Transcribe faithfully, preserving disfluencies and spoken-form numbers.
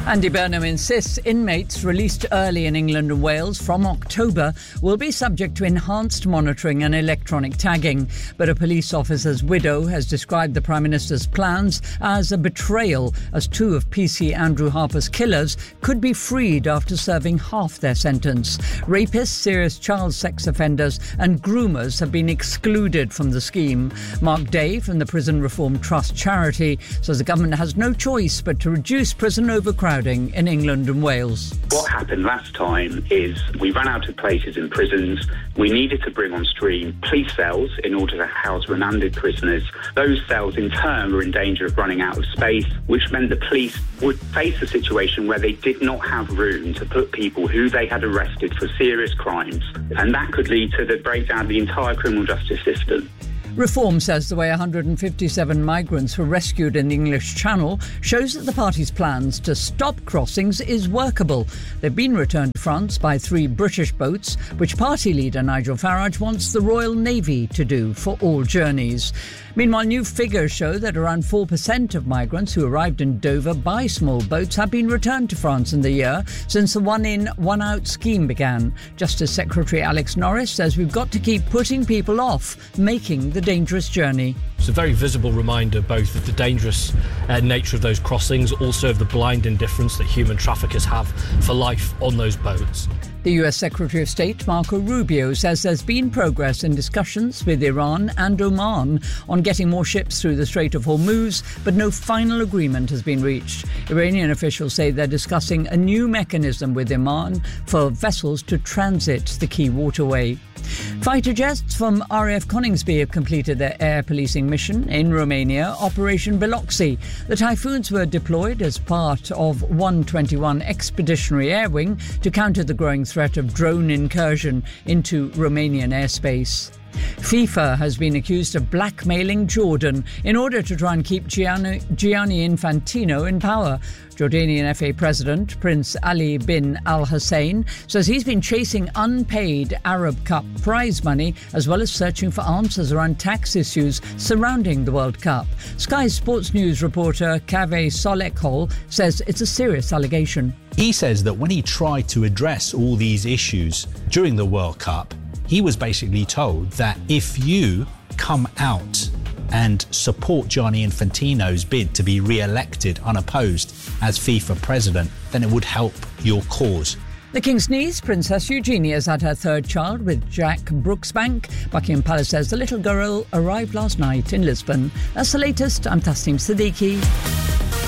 Andy Burnham insists inmates released early in England and Wales from October will be subject to enhanced monitoring and electronic tagging. But a police officer's widow has described the Prime Minister's plans as a betrayal, as two of P C Andrew Harper's killers could be freed after serving half their sentence. Rapists, serious child sex offenders and groomers have been excluded from the scheme. Mark Day from the Prison Reform Trust charity says the government has no choice but to reduce prison overcrowding in England and Wales. What happened last time is we ran out of places in prisons. We needed to bring on stream police cells in order to house remanded prisoners. Those cells in turn were in danger of running out of space, which meant the police would face a situation where they did not have room to put people who they had arrested for serious crimes, and that could lead to the breakdown of the entire criminal justice system. Reform says the way one hundred fifty-seven migrants were rescued in the English Channel shows that the party's plans to stop crossings is workable. They've been returned to France by three British boats, which party leader Nigel Farage wants the Royal Navy to do for all journeys. Meanwhile, new figures show that around four percent of migrants who arrived in Dover by small boats have been returned to France in the year since the one-in, one-out scheme began. Justice Secretary Alex Norris says we've got to keep putting people off making the dangerous journey. It's a very visible reminder both of the dangerous uh, nature of those crossings, also of the blind indifference that human traffickers have for life on those boats. The U S Secretary of State Marco Rubio says there's been progress in discussions with Iran and Oman on getting more ships through the Strait of Hormuz, but no final agreement has been reached. Iranian officials say they're discussing a new mechanism with Oman for vessels to transit the key waterway. Fighter jets from R A F Coningsby have completed their air policing mission in Romania, Operation Biloxi. The Typhoons were deployed as part of one twenty-one Expeditionary Air Wing to counter the growing threat of drone incursion into Romanian airspace. FIFA has been accused of blackmailing Jordan in order to try and keep Gianni, Gianni Infantino in power. Jordanian F A President Prince Ali bin Al Hussein says he's been chasing unpaid Arab Cup prize money as well as searching for answers around tax issues surrounding the World Cup. Sky Sports News reporter Kaveh Solekhol says it's a serious allegation. He says that when he tried to address all these issues during the World Cup, he was basically told that if you come out and support Gianni Infantino's bid to be re-elected unopposed as FIFA president, then it would help your cause. The King's niece, Princess Eugenie, has had her third child with Jack Brooksbank. Buckingham Palace says the little girl arrived last night in Lisbon. That's the latest. I'm Tasneem Siddiqui.